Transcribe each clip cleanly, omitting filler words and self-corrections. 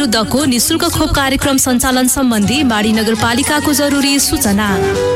विरुद्धको निशुल्क खोप कार्यक्रम सञ्चालन सम्बन्धी माडी नगरपालिकाको जरुरी सूचना।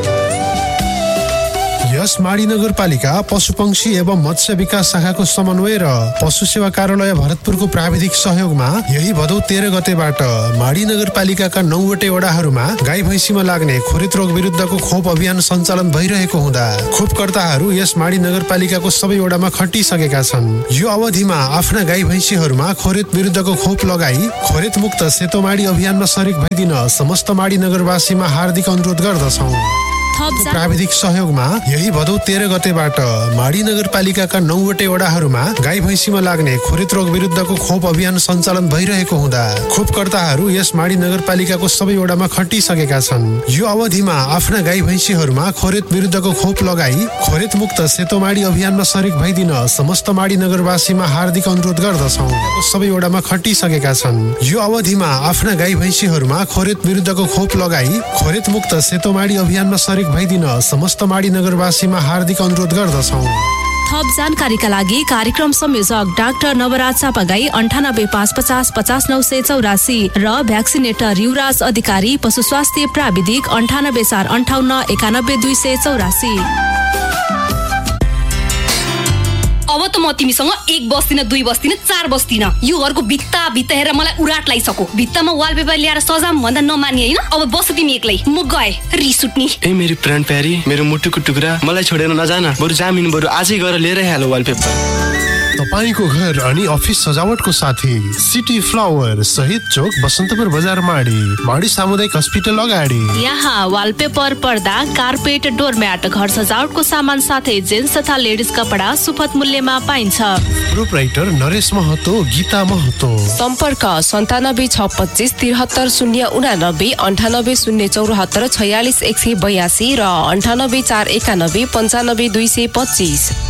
यस माडी नगरपालिका पशुपक्षी एवं मत्स्य विकास शाखाको समन्वय र पशु सेवा कार्यालय भरतपुरको प्राविधिक सहयोगमा यही भदौ 13 गतेबाट माडी नगरपालिकाका 9वटै वडाहरूमा गाई भैँसीमा लाग्ने खोरेत रोग विरुद्धको खोप अभियान सञ्चालन भइरहेको हुँदा खोपकर्ताहरू यस माडी नगरपालिकाको सबै वडामा खटिसकेका छन्। यो अवधिमा आफ्ना गाई भैँसीहरूमा खोरेत विरुद्धको खोप लगाई खोरेत मुक्त सेतो माडी अभियानमा सरिक भइदिन समस्त माडी नगरवासीमा हार्दिक अनुरोध गर्दछौँ। प्राविधिक सहयोगमा यही भदौ 13 गतेबाट माडी नगरपालिकाका 9वटै वडाहरूमा गाई भैँसीमा लाग्ने खोरेत रोग विरुद्धको खोप अभियान सञ्चालन भइरहेको हुँदा खोपकर्ताहरू यस माडी नगरपालिकाको सबै वडामा खटिसकेका छन्। यो अवधिमा आफ्ना गाई भैँसीहरूमा खोरेत विरुद्धको खोप लगाई खोरेत मुक्त सेतो माडी अभियानमा सरिक भइदिन समस्त माडी नगरवासीमा हार्दिक अनुरोध गर्दछौँ। सबै वडामा खटिसकेका छन्। यो अवधिमा आफ्ना गाई भैँसीहरूमा खोरेत विरुद्धको खोप लगाई खोरेत मुक्त सेतो माडी अभियानमा सरिक भइदिन समस्त माडी नगरवासीमा हार्दिक अनुरोध गर्दछौँ। थप जानकारीका लागि कार्यक्रम संयोजक डाक्टर नवराज चापागाई 9855 50 984 र भ्याक्सिनेटर युवराज अधिकारी पशु स्वास्थ्य प्राविधिक 98 458 91 284। अब त म तिमीसँग 1 बस्दिन 2 बस्दिन 4 बस्दिन। यो घरको भित्ता हेरेर मलाई उराट लागिसक्यो। भित्तामा वालपेपर ल्याएर सजाम भन्दा नमानी हैन। अब बस तिमी एक्लै, म गए रिस उठ्नी। ए मेरो प्राण प्यारी, मेरो मुटुको टुक्रा, मलाई छोडेर नजान। बरु जामिन बरु आजै गएर लिएरै हाल वालपेपर। तपाईको घर अनि अफिस सजावटको साथी सिटी फ्लावर शहीद चोक बसन्तपुर बजार माडी सामुदायिक अस्पताल अगाडि। यहाँ वालपेपर, पर्दा, कार्पेट, डोरम्याट, घर सजावटको सामान साथै जेन्ट्स तथा लेडिज कपडा सुपथ मूल्यमा पाइन्छ। प्रोप्राइटर नरेश महतो, गीता महतो। सम्पर्क 97 625 73 089 98 074 46 182 र 98 491 95 225।